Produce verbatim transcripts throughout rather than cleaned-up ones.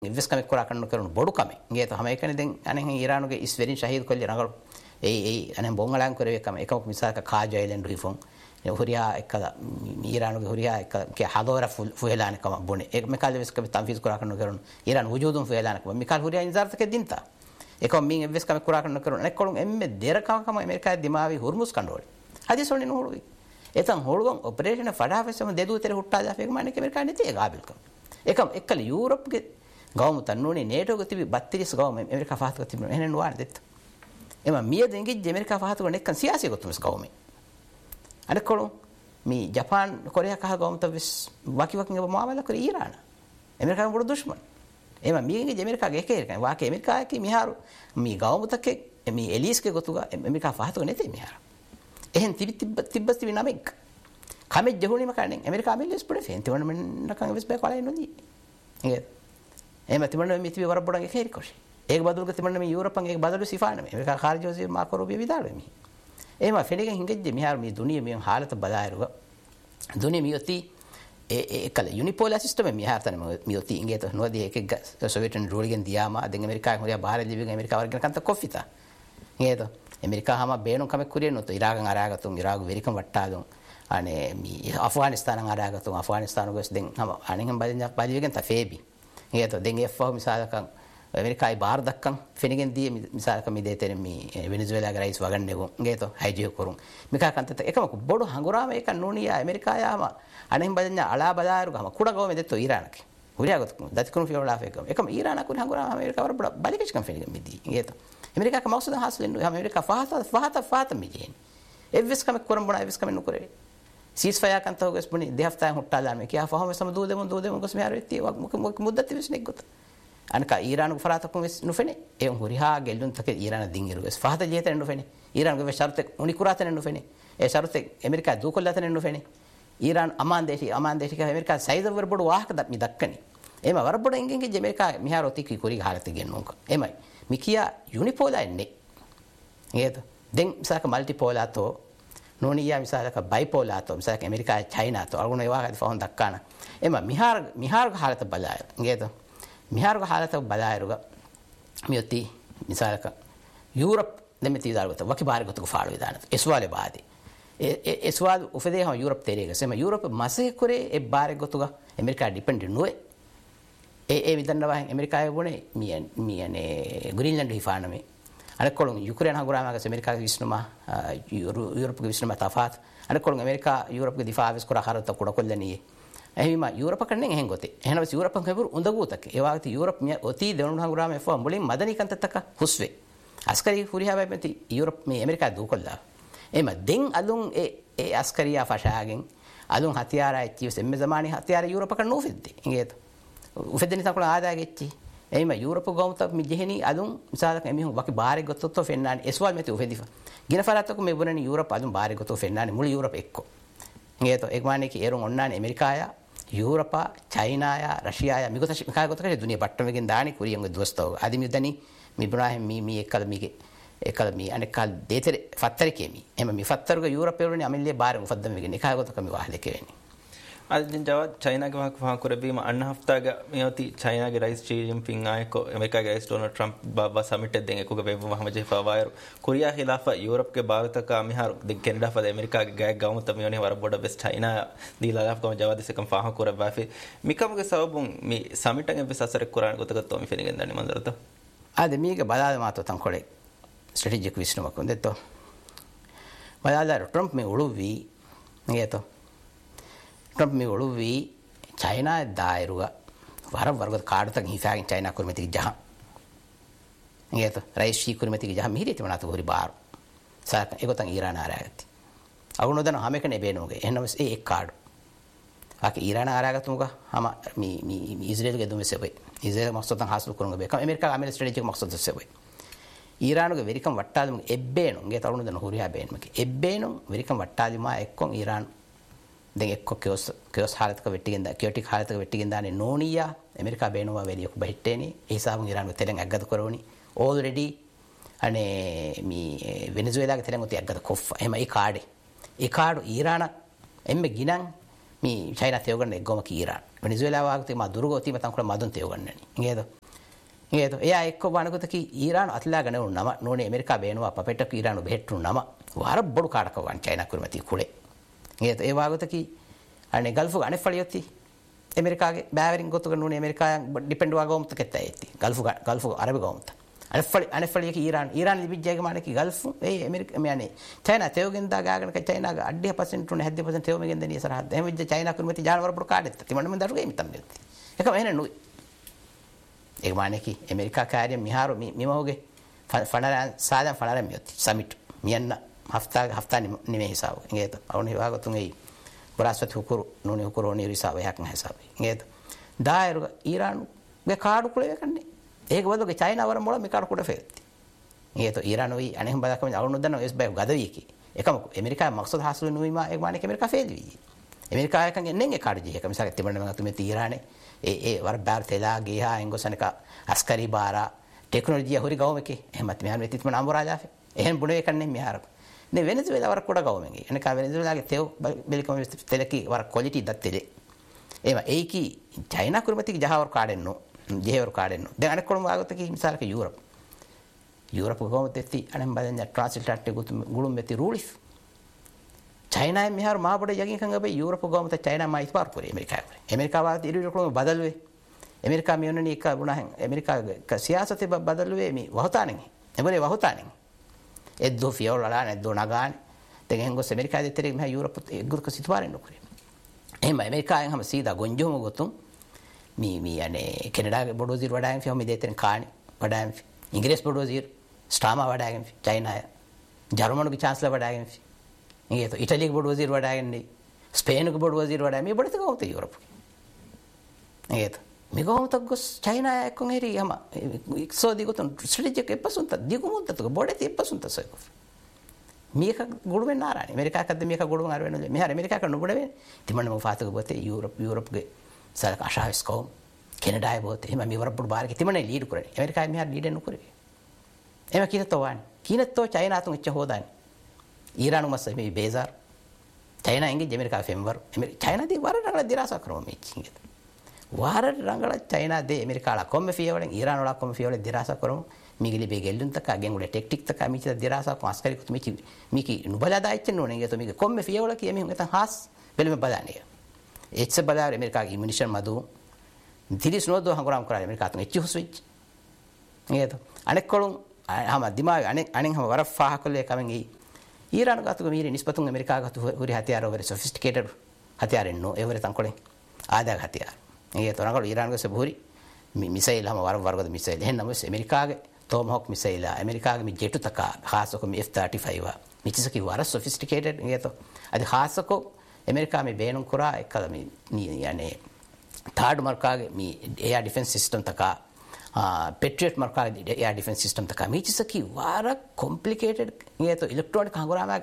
invest කමක් කරා කරන කරන බොඩු කම ගේ તો හැම එකනේ දැන් අනේ ඊරානුගේ ඉස් වෙරින් ශහීද් කොල්ල නගල ඒ ඒ අනේ බොංගලන් කරේ කම එකක් මිසක කාජ අයිලන්ඩ් රිෆෝන් හොරියා එක ඊරානුගේ හොරියා එක කේ හදවර ෆුහෙලාන කම බොනේ එක මෙකල් වෙස් කම තන්ෆීස් කරා කරන කරන ඊරාන වුජුදුම් ෆුහෙලාන කම මිකල් හොරියා ඉන්සාර්තක දින්තා එක මින් ඉන්වෙස් කම කරා කරන කරන එක්කොලුම් එම්මේ දෙර කම කම ඇමරිකා දිමාවි හුර්මුස් කන්ඩෝල් හදිසොන්නේ නෝරුයි එතන් හොළුගම් ඔපරේෂන් ෆඩාෆෙසම දෙදු තෙර හුට්ටා ජාෆේක මානේ ඇමරිකා නැති ඒ ගාබිල්කම් එකම එක්කල යුරෝප්ගේ ගාම තන්නෝනේ නේටෝ ගතිවි බත්තිරිස් ගාම ඇමරිකා ෆාහතුක තිබුණා එහෙනම් නුවාන දෙත් එම මිය දෙංගි ඇමරිකා ෆාහතුක නෙක්කන් සියාසිය ගොතුමස් ගාම අනකොළු මේ ජපාන් කොරියා කහ ගාම තවිස් වාකි වකින් ඔබ මාවල කර ඊරාන ඇමරිකා වල දුෂ්මන් එම මියගේ ඇමරිකා ගේ එකේ වාකි ඇමරිකා කි මිහාරු මේ ගාම තකේ මේ එලිස්ගේ ගොතුගා ඇමරිකා ෆාහතුක නැතේ මිහාර එහෙන් තිබි තිබ්බස් තිබි නමෙක් කමෙ ජහුනි මකණෙන් ඇමරිකා මිල්ලස් පොඩේ ෆෙන් තිවන මෙන්න නකන් වෙස් බෑ කොලයි නොදී නේද එහෙම තිබුණා මේ තිබි වරබොඩන් එක හේරිකොෂි ඒක බදලුක තිබුණා මේ යුරෝපන් ඒක බදලු සිෆාන මේ ඒක කාර්යෝසි මාකරෝබිය විදාලෙ මේ එහෙම ෆෙනිගෙන් හින්ගෙජ්ජ මිහාර මේ දුනිය මේ حالත බදායරුව දුනිය මියොති ඒ ඒ කල යුනිපෝලා සිස්ටම් මිහාර තන මියොති ඉංගේත නොදී ඒක සෝවියට් රූලිගෙන් දියාම අදෙන් ඇමරිකා හොරියා බාහිර ලිවිගෙන් ඇමරිකා වර්ගන කන්ත කොෆිතා නේද ඇමරිකා හැම බේනුම් කමක් කුරිය නොත ඉරාකන් අරාගතුන් ඉරාග වෙරිකම් වට්ටාදුන් අනේ මේ අෆ්ගානිස්තානන් අරාගතුන් අෆ්ගානිස්තාන ගොස් දෙන් හැම අනින් බලින් බලිගෙන් තෆේබි නේද දෙන් එෆ්ෆෝ මිසාලකන් ඇමරිකායි බාහිර දක්කන් ෆෙනිගෙන් දී මිසාලක මේ දෙතෙන මේ වෙනිසුවෙලා ගරයිස් වගන්නේකො නේද හයිජිය කරුන් මිකා කන්තත එකම බොඩු හංගුරාම එක නෝනියා ඇමරිකා යාම අනින් බලින් අලා බදාරු ගම කුඩ ගොම දෙතෝ ඉරානක හුරියාගත දතිකුණු ෆියවලා ෆේකම එකම ඉරාන කුණ හංගුරාම ඇමරිකා වර බලිකච්කම් ෆෙනිගෙන් මිදී නේද ඇමරිකා කමක්සද හාස්ලෙන් ඇමරිකා ෆාහත ෆාහත ෆාත මිජෙන් එවස් කම කරම් බණ එවස් කම නුකරේ සීස් ෆයා කන්ත හොගස් බුනි දෙහෆ්තා හොට්ටා දාන කියා ෆහම සම දෝ දෙමොන් දෝ දෙමොන් ගොස් මෙහර වෙත්ති මොක මුද්දත් විශ්නෙක් ගොත අනක ඊරාන ෆරාතක වෙස් නුෆෙනේ ඒ හොරිහා ගෙල්ලුන් තක ඊරාන දින් ඉරුගස් ෆහත ජීතෙන් නුෆෙනේ ඊරාන ගේ ෂර්ත උනි කුරාතෙන් නුෆෙනේ ඒ ෂර්ත ඇමරිකා දෝ කොල්ලාතෙන් නුෆෙනේ ඊරාන අමාන් දේශි අමාන් දේශි ක ඇමරිකා සයිද වරබඩ වාහක දත් මි දක්කනි එම වරබඩ ඉංගෙන් ගේ ඇමරිකා මිහාර ඔතිකි කුරි ගහලත ගෙන්නුක එමයි මිකියා යුනිපෝලා එන්නේ නේද දැන් මිසක මල්ටිපෝලාතෝ නෝනියා මිසක බයිපෝලාතෝ මිසක ඇමරිකා චයිනාතෝ අරුණ ඒවා ගද ෆෝන් දක්කාන එම මිහාර මිහාර ගහලත බලාය නේද මිහාර ගහලත බලායරුග මියොති මිසක යුරෝප් දෙමෙති දාලගත වකි බාරගත ෆාල විදානත එස්වාලේ බාදී ඒ එස්වාල් උපදේ හම යුරෝප් තේරේග සෙම යුරෝප් මාසේ කරේ ඒ බාරගතුග ඇමරිකා ඩිපෙන්ඩ් නොවේ ඒ ඒ විදන්නවා ඇමරිකාවේ වුණේ මියන් මියනේ ග්‍රීන්ලන්ඩ් හිෆානමේ අනකොළු Ukraine හගුරාමක America විශ්නුමා Europe විශ්නුමා තෆාත් අනකොළු America Europe ගේ දිෆාවිස් කර හරත කුඩ කොල්ලනියේ එහිම යුරෝප කන්නේ එහෙන් ගොතේ එහෙනම් යුරෝප කවුරු උඳගුතක ඒ වාගති යුරෝප් මිය ඔති දෙවුණු හගුරාම එෆෝ මුලින් මදනි කන්තතක හුස්වේ අස්කරි හුරිහාබයි මෙති යුරෝප් මේ ඇමරිකා දුකොල්ලා එම දෙන් අලුන් ඒ ඒ අස්කරියා ෆෂාගෙන් අලුන් හතියාරා එච්චිස් එම්මේ zamaani හතියාර යුරෝප කන්න උෆෙද්දි ඉංගේත උෆෙද්දනි තකුල ආදාගෙච්චි එයිම යුරෝප ගොමුත මිජෙහෙනි අලුන් මිසාලක එමිහු වකි බාරෙ ගොතොත් ෆෙන්නානි එස්වල් මෙති උෆෙදිෆා ගින ෆරාතක මේ බුනනි යුරෝප අලුන් බාරෙ ගොතො ෆෙන්නානි මුළු යුරෝප එක්කෝ ඉංගේත එක්මානේ කි එරුන් ඔන්නානි ඇමරිකායා යුරෝපා චයිනායා රෂියායා මිගොත මිකා ගොතකේ දුනිය බට්ටමගෙන් දානි කුරියන් දොස්තව අදිමි දනි මිබ්‍රාහිම් මී මී එකල මීගේ එකල මී අනකල් දෙතර ෆත්තර කෙමි එම මි ෆත්තරග යුරෝපේ වලනේ අමිල්ලේ බාරෙ මුෆද්දම වෙගෙන එකා ගොතක මි වහලේ කෙවෙනි අදින් ජව චයිනාගේ වහක වහක කරබීම අන්න හෆ්තාග මෙයති චයිනාගේ rice G ජින්පින් ආයක ඇමරිකාගේ rice Donald Trump බබා සමිට් දෙන් එකක වෙව මහමජ ෆාවයර් කොරියා ඛිලාෆා යුරෝප්ගේ භාරතක මිහාර දෙන් කැනඩා ෆද ඇමරිකාගේ ගෑක් ගවම තමයෝනේ වර බොඩ වෙස් චයිනා දීලා ලාෆ්කම ජව දෙසකම් ෆාහ කරබාෆි මිකමගේ සවබුන් මේ සමිට් එකෙන් වෙස් අසර කුරාන ගොතකතෝ මි ෆෙනිගෙන් දන්නේ මන්දරත ආද මේක බලාද මාතෝ තන් කොලේ ස්ට්‍රැටජික් විශ්නමක් හොඳතෝ බලාදාර ට්‍රම්ප් මේ උළුවි නේතෝ ට්‍රම්ප් මේ උළුවි චයිනා දායරුග වර වර්ග කාඩතක් හිසාගෙන් චයිනා කුරුමෙති ජහ නේතෝ රයිෂි කුරුමෙති ජහ මිහිරිත වනාත හොරි බාර සාක ඒකතන් ඊරාන ආරාගති අගුණොදන හැමකනේ බේනෝගේ එහෙනම් ඒ එක් කාඩ ආක ඊරාන ආරාගතුමුග හැම මි මි ඉස්රායෙල්ගේ දුමෙසෙබේ ඉස්රායෙල් මක්සොතන් හාසල් කරුංග බේක ඇමරිකා ඇමරිකා ස්ට්‍රැටජික් මක්සොත සෙබේ ඊරානුගේ වෙරිකම් වට්ටාදුම එබ්බේනෝ ගේ තරුණදන හොරියා බේන්මක එබ්බේනෝ වෙරිකම් වට්ටාදිමා එක්කොන් ඊරාන දැන් එක්ක කෙස් කෙස් හාලතක වෙට්ටිගෙන් දා කියොටික් හාලතක වෙට්ටිගෙන් දානේ නෝනියා ඇමරිකා බේනවා වෙලියක බහිට්ටේනි ඒ හිසාබුන් ඉරානුගේ තෙලෙන් අග්ගද කරවනි ඕල්රෙඩි අනේ මේ වෙනසුවෙලාගේ තෙලෙන් උති අග්ගද කොෆ එහෙම ඒ කාඩේ ඒ කාඩු ඊරාන එම්බ ගිනන් මේ චයිනා තේවගන්න එක්ගොම කී ඉරාන් වෙනිසුවෙලා වාගතේ මා දුරුගෝති මතන් කොළ මදුන් තේවගන්නනි නේද නේද එයා එක්ක වණකොත කී ඉරාන් අත්ලාගෙන උන් නම නෝනේ ඇමරිකා බේනවා පපෙට්ට ඉරාන් බෙහෙට්ටු නම වාර බොඩු කාඩක වන් චයිනා කුරුමති කුලේ නේද ඒ වාගත කී අනේ ගල්ෆු අනේ ෆලියොති ඇමරිකාගේ බෑවරින් ගොතුක නෝනේ ඇමරිකායන් ඩිපෙන්ඩ් වාගොම්ත කෙත්තයිති ගල්ෆු ගල්ෆු අරබි ගොම්ත අනේ ෆලි අනේ ෆලිය කී ඉරාන් ඉරාන් ලිබිජ්ජාගේ මානේ කී ගල්ෆු ඒ ඇමරිකා මේ අනේ චයිනා තේවගෙන් දා ගාගෙන ක චයිනාගේ අඩිය පර්සන්ට් උනේ හැත්තෑ පර්සන්ට් තේවගෙන් දෙනිය සරහත් එහෙම විජ්ජ චයිනා කුරුමති ජානවර බොඩු කාඩෙත් තිමන්න මන් දරුගේ මිතම් දෙති එක වෙන නුයි ඒක මානේ කී ඇමරිකා කාර්ය මිහාරු මිමෝගේ ෆනරන් සාදන් ෆනරන් මියොති සමිට් මියන්න හෆ්තා හෆ්තා නිමේ හිසාව නේද අවුනේ වාගතුන් ඒ බරාස්වත් හුකුරු නෝනේ හුකුරු නේ හිසාව එකක් නැහැ හිසාව නේද දායරු ඉරාන් ගේ කාඩු කුලේ කන්නේ ඒක වලගේ චයිනා වර මොළ මේ කාඩු කුඩ ෆෙති නේද ඉරාන් ඔයි අනේ හම් බදකම අවුන දන්න එස් බයි ගදවි කි එකම ඇමරිකා මක්සද හසුල නුයිමා ඒක මානේ ඇමරිකා ෆේලි වි ඇමරිකා එකන් එන්නේ කාඩු ජී එක මිසක තිබුණේ මම තුමේ තීරානේ ඒ ඒ වර බාර තෙලා ගියා එංගොසනක අස්කරි බාරා ටෙක්නොලොජිය හොරි ගවමකේ එහෙමත් මෙහාර මෙතිත් මන අඹරාජාෆේ එහෙන් බුනේ කන්නේ මෙහාර නේ වෙනසුවෙලා වර කොට ගවමගේ එනක වෙනසුවෙලාගේ තෙව බෙලිකම තෙලකි වර ක්වොලිටි දත්තෙලේ ඒවා ඒකි චයිනා කුරුමතික ජහවර කාඩෙන්නෝ ජේවර කාඩෙන්නෝ දැන් අනෙක් කොළම ආගත කි මිසාලක යුරප් යුරප් ගවමතෙති අනෙන් බදෙන් ට්‍රාන්ස්ලේට් එක ගුළුම් මෙති රූලිස් චයිනා මෙහාර මාබඩ යකින් කංග බේ යුරප් ගවමත චයිනා මයිස් පාර පුරේ ඇමරිකා පුරේ ඇමරිකා වාද ඉරු කොළම බදල්වේ ඇමරිකා මියොනනි එක වුණා ඇමරිකා ක සියාසතේ බදල්වේ මේ වහතානෙන් එබලේ වහතානෙන් එද්දෝ ෆියෝල් වලා නැද්දෝ නගාන දෙගෙන් හංගොස් ඇමරිකා දෙතරේ මෙහා යුරප් එගුරුක සිතුවාරෙන් නොකරේ එහෙම ඇමරිකායෙන් හැම සීදා ගොන්ජෝම ගොතුම් මේ මේ යන්නේ කැනඩාගේ බොඩෝසිර් වඩාගෙන ෆියෝ මේ දෙතරෙන් කාණි වඩාගෙන ඉංග්‍රීසි බොඩෝසිර් ස්ටාමා වඩාගෙන චයිනා ජර්මනුගේ චාන්සලර් වඩාගෙන නේද ඉතාලියේ බොඩෝසිර් වඩාගෙන ස්පේනුගේ බොඩෝසිර් වඩාගෙන මේ බඩත ගොත යුරප් නේද මේ ගොත ගොස් චයිනා එක්කන් හරි යම ඉක්සෝ දිගොතන් ස්ට්‍රැටජික් එපසුන්ත දිගුමුන්ත තක බොඩේ එපසුන්ත සයක මේක ගොඩ වෙන්න ආරානේ ඇමරිකා කද්ද මේක ගොඩ වුණ අර වෙනද මෙහර ඇමරිකා කරන ගොඩ වෙන්නේ තිමන්න මම ෆාතක බොතේ යුරප් යුරප්ගේ සරක ආශාස්කෝ කැනඩායේ බොතේ එහෙම මේ වරපුඩ බාරක තිමන්නේ ලීඩ් කරේ ඇමරිකා මෙහර ලීඩ් නුකරේ එහෙම කිනතෝ වානේ කිනතෝ චයිනා තුන් එච්ච හොදානේ ඊරානු මස්ස මේ බේසාර් චයිනා ඉංගි ඇමරිකා ෆෙම්වර් චයිනා දී වර රංගල දිරාසා කරම මේ චිංගෙත වර රංගල චයිනා දී ඇමරිකාලා කොම්මේ ෆියවලෙන් ඊරාන වල කොම්මේ ෆියවලෙන් දිරාසා කරමු මිගලි බෙගෙල්ලුන් තක අගෙන් උඩ ටෙක්ටික් තක මිච දිරාසා කො අස්කරි කුතු මිචි මිකි නුබලා දායිච්ච නෝනේ ගේ තෝ මික කොම්මේ ෆියවල කිය මෙහෙම නැතන් හාස් වෙලෙම බදානේ එච්ච බදාර ඇමරිකාගේ ඉමුනිෂන් මදු දිලිස් නෝදෝ හංගරම් කරා ඇමරිකා තුන් එච්ච හුස්විච් නේද අනෙක් කොළුන් හැම දිමාවේ අනෙක් අනෙක් හැම වර ෆාහකලේ කමෙන් ඊ ඊරාන ගතුක මීරි නිස්පතුන් ඇමරිකා ගතු හුරි හතියාර ඔවර් සොෆිස්ටිකේටඩ් හතියාර එන්නෝ ඒවර තන් කොලෙන් ආදාග හතියාර නේද තොරගල ඊරාන ගස බුරි මිසයිල් හැම වර වර්ගද මිසයිල් එහෙන්නම ඇමරිකාගේ තෝමහොක් මිසයිල් ඇමරිකාගේ මි ජෙටු තක ખાસકો මි එෆ් තර්ටි ෆයිව් මිචිසකි වර සොෆිස්ටිකේටඩ් නේද අද ખાસકો ඇමරිකා මේ බේනුම් කරා එකද මේ යන්නේ තාඩ් මර්කාගේ මි air defence system තක patriot मरका air defence system तक मीची सकी वार कॉम्प्लिकेटेड ये तो इलेक्ट्रॉनिक हंगोरामा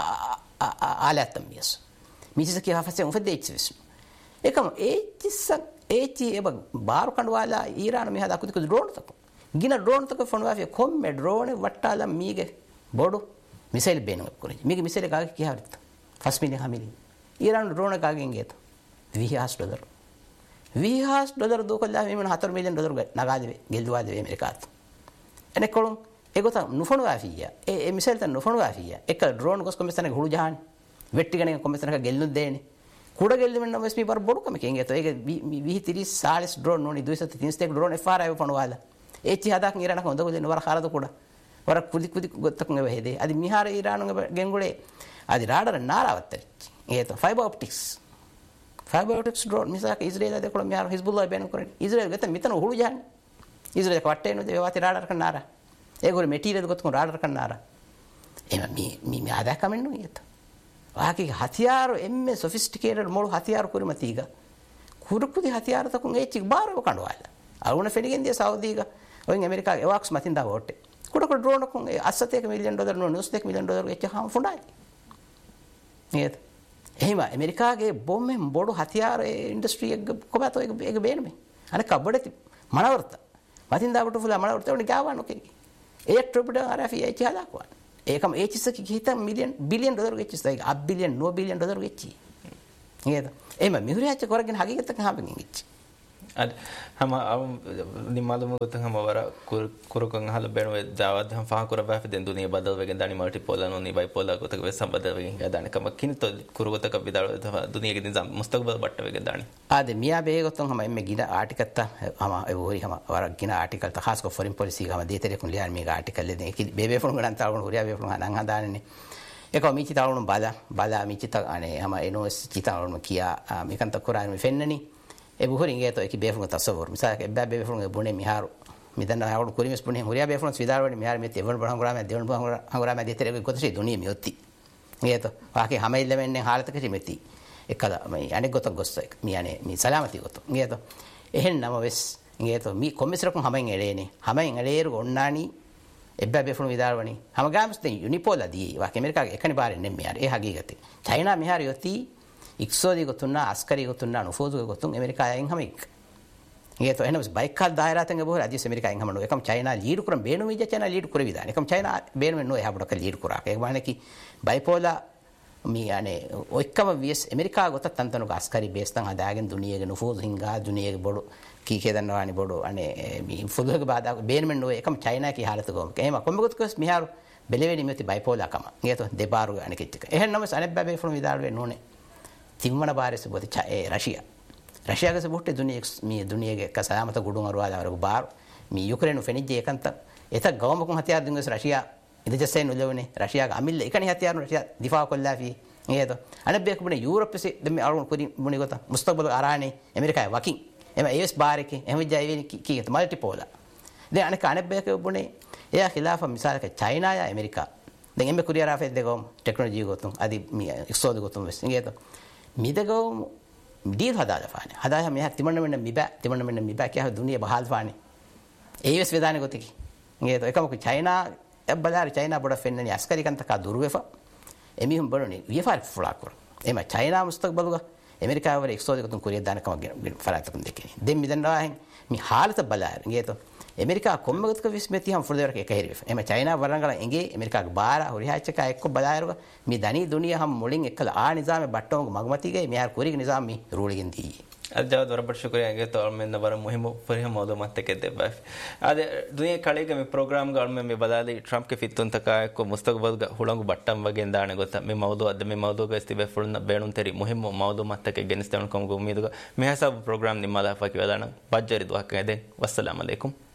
आलातम यस मीची सकी हाफसे उफदे इच्छिस एकम एचिस एची एब बार कंडवाला ईरान में हदा कुछ ड्रोन तक गिना ड्रोन तक फोनवा फे खोम में ड्रोन वट्टाला मीगे बोडो मिसाइल बेन करे मीगे मिसाइल का किया हरत फर्स्ट मिने हमिली ईरान ड्रोन का गेंगे तो विहास डॉलर विहास डॉलर दो कल्ला में हतर मिलियन डॉलर नगा देवे ಗೆಲ್ಲುವಾ Deve ಅಮೆರಿಕಾತ್ ಎನೆ ಕೊಳಂ ಎಗೋತ ನುಫಣು Aafiya A A missile ತ ನುಫಣು ಆಫಿಯಾ ಎಕ ಡ್ರೋನ್ ಗೊಸ್ ಕೊಮೆಸನ ಹುಳು ಜಹಾನ್ ವೆಟ್ಟಿಗನೆ ಕೊಮೆಸನ ಗೆಲ್ಲು ದೇನೆ ಕೂಡ ಗೆಲ್ಲು ಮೆನ್ನ ವೆಸ್ಮಿ ಬರ್ ಬೊಡು ಕಮೆ ಕೆಂಗೆ ತೋ ಎಗೆ ವಿ ತ್ರೀಸ್ ಚಾಳಿಸ್ ಡ್ರೋನ್ ನೋಡಿ two hundred thirty six drone F R I ಪಣವಾಲ ಎಚಿ ಹದಾಕ ಇರಾನ ಕೊಂದ ಗೊಲೆ ವರ ಖಾರದು ಕೂಡ ವರ ಕುದಿ ಕುದಿ ಗೊತ್ತಕಂಗೆ ವೆಹದೆ ಅದು ಮಿಹಾರ ಇರಾನ ಗೆಂಗುಳೆ ಅದು ರಾಡರ ನಾರಾವತ್ತರಿ ಏತೋ fibre optics fibre optics drone मिसा इस्राएल दे कोळ म्यार हिजबुल्लाह बेन करे इस्राएल गत मितन हुळु जान इस्राएल कट्टे नो दे वाति राडर कनारा एगोर मटेरियल गत को राडर कनारा एम मी मी मी आदा कमेंट नो येत वाकी हथियार एम्मे सोफिस्टिकेटेड मोळ हथियार कुरी मतीग कुरुकुदी हथियार तक एचि बारो कंडवाल अरुण फेडिගෙන් දී සෞදීග ඔයින් ඇමරිකා එවක්ස් මතින් දා වොට්ටේ කුඩ කුඩ ඩ්‍රෝන් එකක් අස්සතේක මිලියන් ඩොලර් නෝ නුස් දෙක මිලියන් ඩොලර් එච්ච හම් ෆොඩායි නේද එහෙම ඇමරිකාගේ බොම්බෙන් බොඩු හතියාර ඉන්ඩස්ට්‍රි එක කොබතෝ එක එක බේනමේ අර කබඩති මනවර්ත මතින් දාවට ෆුලා මනවර්ත උනේ ගාවන ඔකේ ඒ ට්‍රිප්ඩ ආරඑෆ් එච් හදාකවා ඒකම එච් එක කිහිත මිලියන් බිලියන් ඩොලර් ගෙච්චි ඒක අබ් billion no billion dollar ගෙච්චි ngeto ema mihuriyacha koragin hagigata kahaben ingich ad hama ni malumu gotan hama wara kurukan hala benwe jawad ham faha kura bafe den duniya badal wegen dani multipolar no ni bipolar gotak ve sambadal wegen gadani kam kinto kurugotaka bidal duniya ge din mustaqbal batta wegen dani ade miya be gotan hama emme gina article ta hama e hori hama wara gina article ta khas ko foreign policy hama detere kun liar me article le den be be fon ganan ta horiya be fon nan hadane ne eko mi cita ulun bala bala mi cita ane hama enos cita ulun kia mi kan ta kuran mi fennani e buhuri ngeto eki befun tasawur misal ke ba befun e bune miharu midanna hawdu kurimis bune horiya befun svidar wani mihar me tevon ban hangura devon ban hangura me detere ko tsi duniya mi otti ngeto waake hama illemenne halata ke meti ekada mai ane goto gosso mi ane mi salamati goto ngeto ehen nama wes ngeto mi komisrakun hama ngelene hama ngeleru onnani ebba befun vidar wani hama gams den unipola di waake amerika ekani bare nem mihar e hagigati china mihar yotti iksodi gotunna askari gotunna nufuzu gotun amerika ayin hamik ngeto enos baikal dairatan ge bohra adis amerika ayin hamano ekam china lead kuram benu mija china lead kure vidane ekam china benu men no e habuda ka lead kura ek bane ki bipolar mi ane oikkama vs amerika gotat tantanu ga askari bestan hadagen duniyege nufuzu hinga duniyege bodu ki kedanwani bodu ane mi fuduge bada benu men no ekam china ki halatu gom ema kombegot kos miharu beleveni meti bipolar kama ngeto debaru ane kichka ehen namas anebba be funu vidalwe none ತಿಮ್ಮನ ಬಾರಿಸ ಬೋದಿ ಚ ಏ Russia ರಶಿಯಾಗೆ ಸಬುಟ್ಟೆ ದುನಿಯಾ ಮಿ ದುನಿಯಾಗೆ ಕ ಸಲಾಮತ ಗುಡುಂ ಅರುವಾದ ಅವರ bar ಮಿ Ukraine ಫೆನಿಜೆ ಏಕಂತ ಎತ ಗವಮಕುಂ ಹತಿಯಾರ್ ದಿಂಗಸ್ Russia ಇದು ಜಸ್ಸೆ ನುಲವನೆ ರಶಿಯಾಗೆ ಅಮಿಲ್ಲ ಏಕನಿ ಹತಿಯಾರ್ Russia ದಿಫಾ ಕೊಲ್ಲಾಫಿ ಏದು ಅನಬೇಕ ಬನೆ Europe ಸೆ ದಮ್ಮೆ ಅರುಣ ಕುರಿ ಮುನಿ ಗೊತ ಮುಸ್ತಕ್ಬಲ್ ಅರಾನೆ America ವಕಿಂ M S ಬಾರಕೆ M ಜೈವೆನಿ ಕಿ ಕಿ ಮಲ್ಟಿಪೋಲಾ ದೆ ಅನಕ ಅನಬೇಕ ಬನೆ ಎಯ ಖಿಲಾಫ ಮಿಸಾಲಕ China ಯಾ America ದೆ ಎಮೆ ಕುರಿಯಾ ರಾಫೆ ದೆಗಮ್ technology ಗೊತು ಅದಿ ಮಿ ಎಕ್ಸೋದ ಗೊತು ವೆಸ್ ಇಂಗೇದು මිදගෝ deal හදාලා ෆානේ හදාලා මෙහා තිමන්න මෙන්න මිබා තිමන්න මෙන්න මිබා කියා දුනිය බහල් ෆානේ ඒවස් වේදානේ ගොතිකි නේද එකමක චයිනා එබ්බලාර චයිනා බොඩ ෆෙන්නනි අස්කරි කන්තක දුර්වෙෆා එමිහුම් බරෝනි වියෆාර ෆුලා කර එම චයිනා මුස්තක්බලුග ඇමරිකාව වල එක්සෝදික තුන් කොරියා දානකම ෆරාතකම් දෙකේ දෙම් මිදන් රාහෙන් මි حالත බලාර නේද ඇමරිකා කොම්මගතක විස්මෙති හම් ෆුරදවරක එක හිරිවෙ එම චයිනා වරංගල එගේ ඇමරිකාගේ බාර හොරිහාච්චක එක්ක බලායරුග මි දනි දුනිය හම් මුලින් එක්කල ආ නිසාමේ බට්ටෝග මගමතිගේ මෙහා කුරිග නිසාම මි රූලිගෙන් දී අජාවද වරබට ශුක්‍රියා ගේ තෝල් මෙන්න වර මුහිම පරිහ මෞලුමාත් එක දෙබයි ආද දුනිය කලේගේ මේ ප්‍රෝග්‍රෑම් ගල් මේ බදාලි ට්‍රම්ප් ගේ ෆිතුන් තකා එක්ක මුස්තක්බල් හුලංගු බට්ටම් වගේ දාන ගොත මේ මෞලු අද මේ මෞලු ගේ ස්තිබේ ෆුල්න බේනුන් තෙරි මුහිම මෞලුමාත් එක ගෙනස්තන කොම් ගො උමීදුග මේ හසබ ප්‍රෝග්‍රෑම් නිමලා ෆකි වදාන බජ්ජරි දුහක් ගෙදෙන් වස්සලාම අලයිකුම්